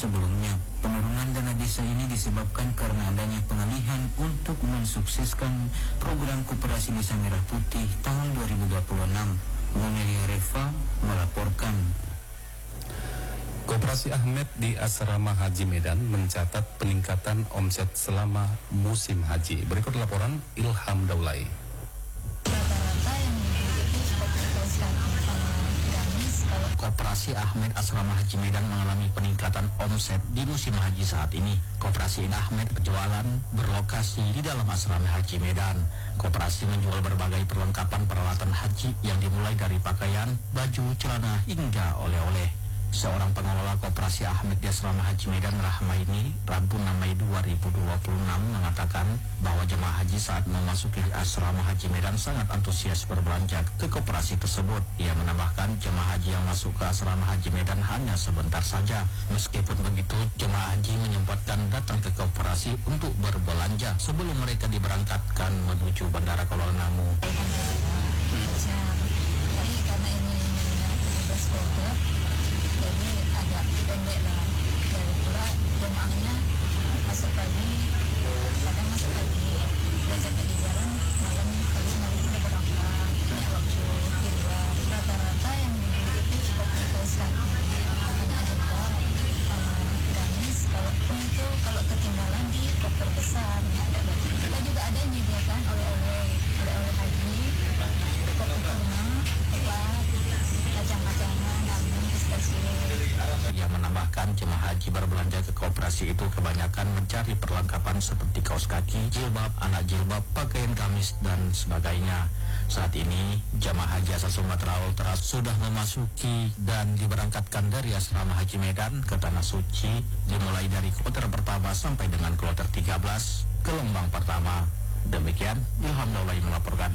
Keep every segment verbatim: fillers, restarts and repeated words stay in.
Sebelumnya, penurunan dana desa ini disebabkan karena adanya pengalihan untuk mensukseskan program Koperasi Desa Merah Putih tahun dua ribu dua puluh enam. Munelia Reva melaporkan. Koperasi Ahmed di Asrama Haji Medan mencatat peningkatan omset selama musim haji. Berikut laporan Ilham Daulay. Koperasi Ahmed Asrama Haji Medan mengalami peningkatan omset di musim haji saat ini. Koperasi Ahmed berjualan berlokasi di dalam Asrama Haji Medan. Koperasi menjual berbagai perlengkapan peralatan haji yang dimulai dari pakaian, baju, celana, hingga oleh-oleh. Seorang pengelola Koperasi Ahmed di Asrama Haji Medan, Rahmaini, Rabu enam Mei dua ribu dua puluh enam mengatakan bahwa jemaah haji saat memasuki Asrama Haji Medan sangat antusias berbelanja ke koperasi tersebut. Ia menambahkan jemaah haji yang masuk ke Asrama Haji Medan hanya sebentar saja. Meskipun begitu, jemaah haji menyempatkan datang ke koperasi untuk berbelanja sebelum mereka diberangkatkan menuju Bandara Kuala Namu. Karena ini tugas pokok, jadi agak pendek lah. Dari pula jemaahnya masuk pagi, kadang masuk pagi, belajar di jalan, malam kali malam udah berangkat. Ini waktu di luar. Rata-rata yang mengikuti komunitas kami hanya ada gamis. Kalaupun itu kalau ketinggalan di koper besar, ada baju. Kita juga ada yang menyediakan oleh-oleh, oleh-oleh haji, koper kurma, obat, kacang-kacangan, namun pistasium. Ia menambahkan jemaah haji berbelanja ke koperasi itu kebanyakan mencari perlengkapan seperti kaos kaki, jilbab, anak jilbab, pakaian gamis, dan sebagainya. Saat ini, jemaah haji asal Sumatera Utara sudah memasuki dan diberangkatkan dari Asrama Haji Medan ke Tanah Suci, dimulai dari kloter pertama sampai dengan kloter tiga belas, gelombang pertama. Demikian, Ilham Daulay melaporkan.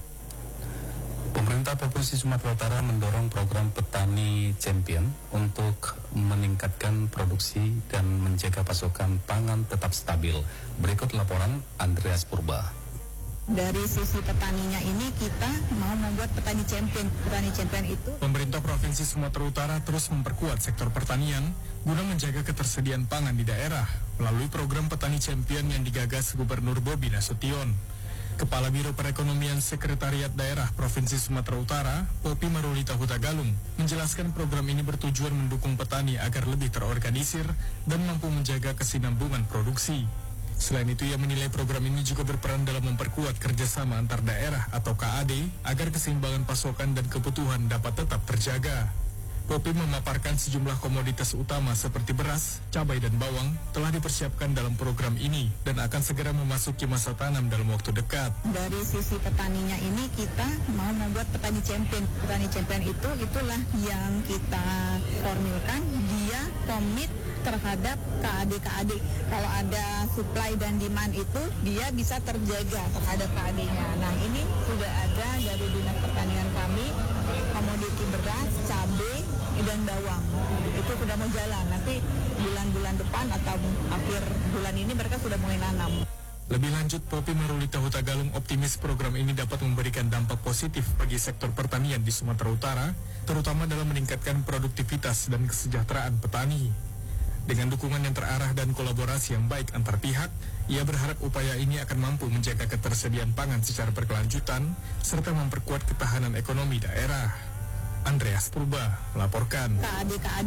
Pemerintah Provinsi Sumatera Utara mendorong program Petani Champion untuk meningkatkan produksi dan menjaga pasokan pangan tetap stabil. Berikut laporan Andreas Purba. Dari sisi petaninya ini kita mau membuat petani champion. Petani champion itu pemerintah Provinsi Sumatera Utara terus memperkuat sektor pertanian guna menjaga ketersediaan pangan di daerah melalui program Petani Champion yang digagas Gubernur Bobi Nasution. Kepala Biro Perekonomian Sekretariat Daerah Provinsi Sumatera Utara, Popi Marulita Hutagalung, menjelaskan program ini bertujuan mendukung petani agar lebih terorganisir dan mampu menjaga kesinambungan produksi. Selain itu, ia menilai program ini juga berperan dalam memperkuat kerjasama antar daerah atau K A D agar keseimbangan pasokan dan kebutuhan dapat tetap terjaga. Popi memaparkan sejumlah komoditas utama seperti beras, cabai, dan bawang telah dipersiapkan dalam program ini dan akan segera memasuki masa tanam dalam waktu dekat. Dari sisi petaninya ini kita mau membuat petani champion. Petani champion itu itulah yang kita formilkan, dia komit terhadap K A D-K A D. Kalau ada supply dan demand itu, dia bisa terjaga terhadap K A D-nya. Nah, ini sudah ada dari Dinas Pertanian kami, komoditi beras, cabai, dan bawang. Itu sudah mau jalan. Nanti bulan-bulan depan atau akhir bulan ini mereka sudah mulai nanam. Lebih lanjut, Popi Marulita Hutagalung optimis program ini dapat memberikan dampak positif bagi sektor pertanian di Sumatera Utara, terutama dalam meningkatkan produktivitas dan kesejahteraan petani. Dengan dukungan yang terarah dan kolaborasi yang baik antar pihak, ia berharap upaya ini akan mampu menjaga ketersediaan pangan secara berkelanjutan, serta memperkuat ketahanan ekonomi daerah. Andreas Purba melaporkan. K A D-K A D.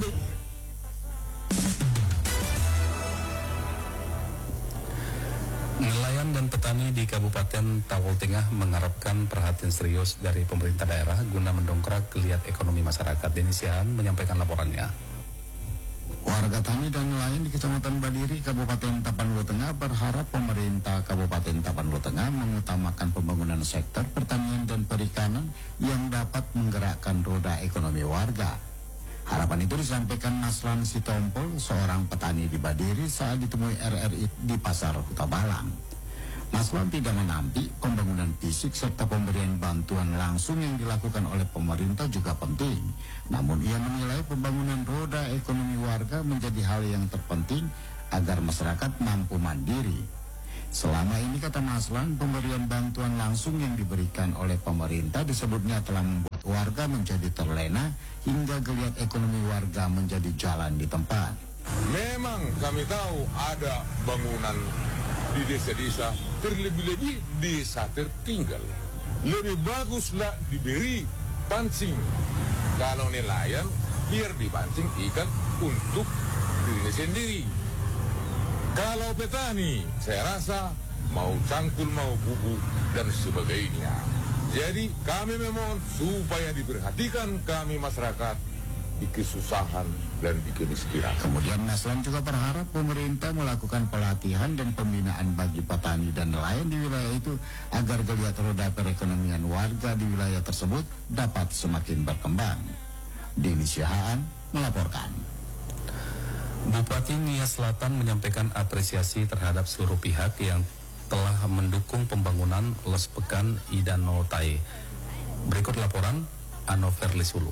Nelayan dan petani di Kabupaten Tawau Tengah mengharapkan perhatian serius dari pemerintah daerah guna mendongkrak geliat ekonomi masyarakat. Denis Siahaan menyampaikan laporannya. Warga tani dan nelayan di Kecamatan Badiri, Kabupaten Tapanuli Tengah berharap pemerintah Kabupaten Tapanuli Tengah mengutamakan pembangunan sektor pertanian dan perikanan yang dapat menggerakkan roda ekonomi warga. Harapan itu disampaikan Naslan Sitompul, seorang petani di Badiri saat ditemui R R I di Pasar Huta Balang. Naslan tidak menampik pembangunan fisik serta pemberian bantuan langsung yang dilakukan oleh pemerintah juga penting. Namun ia menilai pembangunan roda ekonomi warga menjadi hal yang terpenting agar masyarakat mampu mandiri. Selama ini, kata Naslan, pemberian bantuan langsung yang diberikan oleh pemerintah disebutnya telah membuat warga menjadi terlena hingga geliat ekonomi warga menjadi jalan di tempat. Memang kami tahu ada bangunan di desa-desa, terlebih-lebih desa tertinggal. Lebih baguslah diberi pancing. Kalau nelayan, biar dipancing ikan untuk dirinya sendiri. Kalau petani, saya rasa mau cangkul, mau bubu, dan sebagainya. Jadi kami memohon supaya diperhatikan kami masyarakat di kesusahan dan di kemiskinan. Kemudian Naslan juga berharap pemerintah melakukan pelatihan dan pembinaan bagi petani dan nelayan di wilayah itu agar geliat roda perekonomian warga di wilayah tersebut dapat semakin berkembang. Dini Syahaan melaporkan. Bupati Nia Selatan menyampaikan apresiasi terhadap seluruh pihak yang telah mendukung pembangunan Los Pekan Idanau Tai. Berikut laporan Anover Lisulu.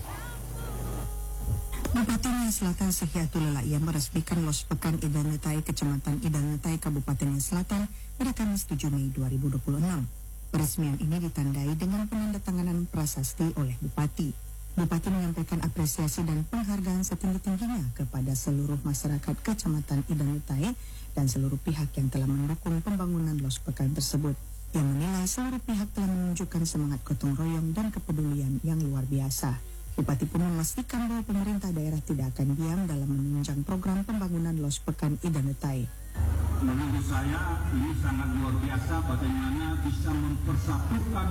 Bupati Nia Selatan Sehiatul Lelaia meresmikan Los Pekan Idanau Tai, Kecamatan Idanau Tai, Kabupaten Nia Selatan pada Kamis tujuh Mei dua ribu dua puluh enam. Peresmian ini ditandai dengan penandatanganan prasasti oleh Bupati. Bupati menyampaikan apresiasi dan penghargaan setinggi-tingginya kepada seluruh masyarakat Kecamatan Idanau Tai dan seluruh pihak yang telah mendukung pembangunan Los Pekan tersebut. Yang menilai seluruh pihak telah menunjukkan semangat gotong royong dan kepedulian yang luar biasa. Bupati pun memastikan bahwa pemerintah daerah tidak akan diam dalam menunjang program pembangunan Los Pekan Idanau Tai. Menurut saya ini sangat luar biasa bagaimana bisa mempersatukan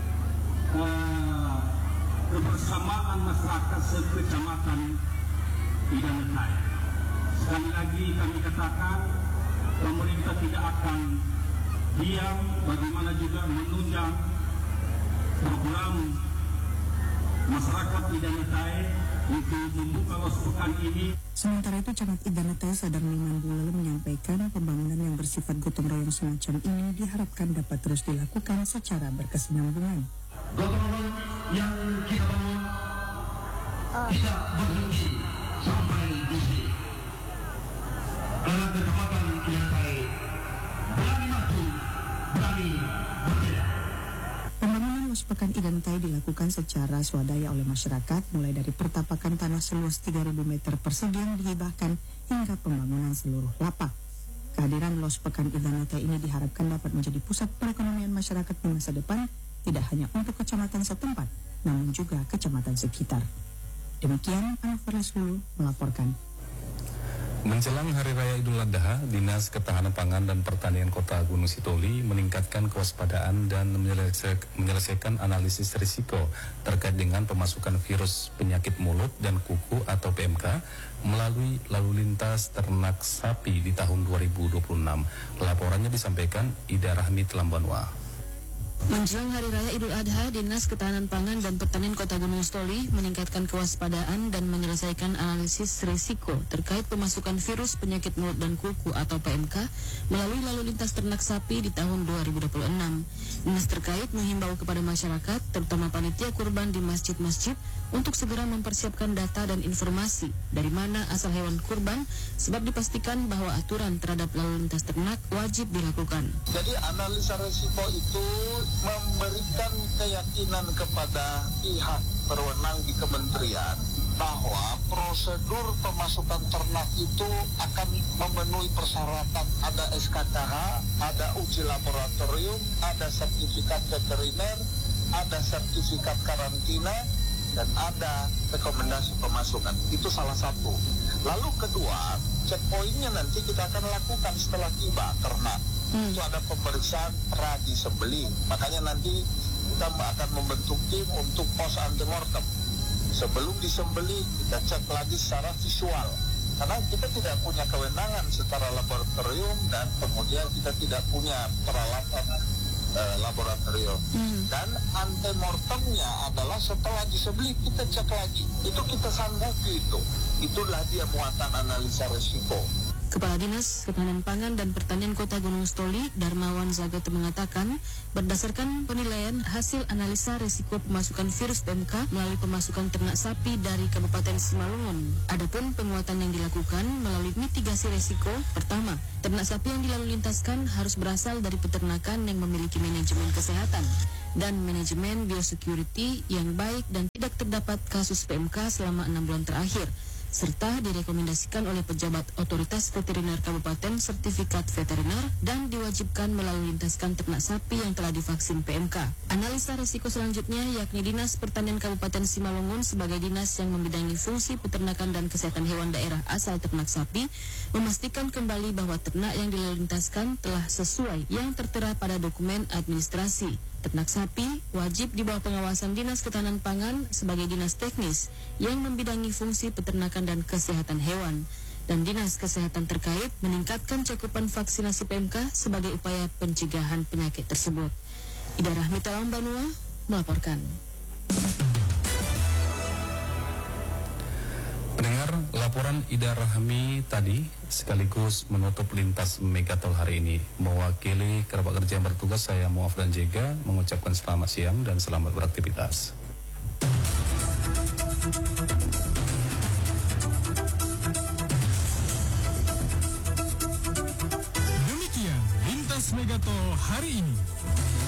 uh, kebersamaan masyarakat sekecamatan Idanau Tai. Sekali lagi kami katakan pemerintah tidak akan diam, bagaimana juga menunjang program masyarakat Idanau Tai untuk membuka Los Pekan ini. Sementara itu, Camat Idanau Tai Sadar Niman Bulele menyampaikan pembangunan yang bersifat gotong royong semacam ini diharapkan dapat terus dilakukan secara berkesinambungan. Gotong royong yang kita bangun tidak berhenti sampai di sini. Karena Kecamatan Idanau Tai berani maju, berani berbeda. Pembangunan Los Pekan Idanau Tai dilakukan secara swadaya oleh masyarakat, mulai dari pertapakan tanah seluas tiga ribu meter persegi yang dihibahkan hingga pembangunan seluruh lapak. Kehadiran Los Pekan Idanau Tai ini diharapkan dapat menjadi pusat perekonomian masyarakat di masa depan, tidak hanya untuk kecamatan setempat, namun juga kecamatan sekitar. Demikian, Anover Lisulu melaporkan. Menjelang Hari Raya Idul Adha, Dinas Ketahanan Pangan dan Pertanian Kota Gunung Sitoli meningkatkan kewaspadaan dan menyelesaikan analisis risiko terkait dengan pemasukan virus penyakit mulut dan kuku atau P M K melalui lalu lintas ternak sapi di tahun dua ribu dua puluh enam. Laporannya disampaikan Ida Rahmi Telambanua. Menjelang Hari Raya Idul Adha, Dinas Ketahanan Pangan dan Pertanian Kota Gunung Sitoli meningkatkan kewaspadaan dan menyelesaikan analisis risiko terkait pemasukan virus penyakit mulut dan kuku atau P M K melalui lalu lintas ternak sapi di tahun dua ribu dua puluh enam. Dinas terkait menghimbau kepada masyarakat, terutama panitia kurban di masjid-masjid, untuk segera mempersiapkan data dan informasi dari mana asal hewan kurban, sebab dipastikan bahwa aturan terhadap lalu lintas ternak wajib dilakukan. Jadi analisa risiko itu memberikan keyakinan kepada pihak berwenang di kementerian bahwa prosedur pemasukan ternak itu akan memenuhi persyaratan, ada S K K H, ada uji laboratorium, ada sertifikat veteriner, ada sertifikat karantina, dan ada rekomendasi pemasukan. Itu salah satu. Lalu kedua, checkpointnya nanti kita akan lakukan setelah tiba ternak. Hmm. Itu ada pemeriksaan pra-disembelih. Makanya nanti kita akan membentuk tim untuk pos antemortem. Sebelum disembelih, kita cek lagi secara visual. Karena kita tidak punya kewenangan secara laboratorium dan kemudian kita tidak punya peralatan uh, laboratorium. Hmm. Dan antemortemnya adalah setelah disembelih kita cek lagi. Itu kita sanggupi itu. Itulah dia muatan analisa risiko. Kepala Dinas Ketahanan Pangan dan Pertanian Kota Gunung Sitoli, Darmawan Zagata mengatakan, berdasarkan penilaian hasil analisa risiko pemasukan virus P M K melalui pemasukan ternak sapi dari Kabupaten Simalungun. Adapun penguatan yang dilakukan melalui mitigasi risiko, pertama, ternak sapi yang dilalu lintaskan harus berasal dari peternakan yang memiliki manajemen kesehatan dan manajemen biosecurity yang baik dan tidak terdapat kasus P M K selama enam bulan terakhir. serta direkomendasikan oleh pejabat otoritas veteriner kabupaten sertifikat veteriner dan diwajibkan melalui lintaskan ternak sapi yang telah divaksin P M K. Analisa risiko selanjutnya yakni Dinas Pertanian Kabupaten Simalungun sebagai dinas yang membidangi fungsi peternakan dan kesehatan hewan daerah asal ternak sapi memastikan kembali bahwa ternak yang dilintaskan telah sesuai yang tertera pada dokumen administrasi. Ternak sapi wajib di bawah pengawasan Dinas Ketahanan Pangan sebagai dinas teknis yang membidangi fungsi peternakan dan kesehatan hewan. Dan Dinas Kesehatan terkait meningkatkan cakupan vaksinasi P M K sebagai upaya pencegahan penyakit tersebut. Ida Rahmita Lambanua melaporkan. Pendengar, laporan Ida Rahmi tadi sekaligus menutup lintas Megatol hari ini. Mewakili kerabat kerja yang bertugas, saya Muaf dan Jega mengucapkan selamat siang dan selamat beraktivitas. Demikian lintas Megatol hari ini.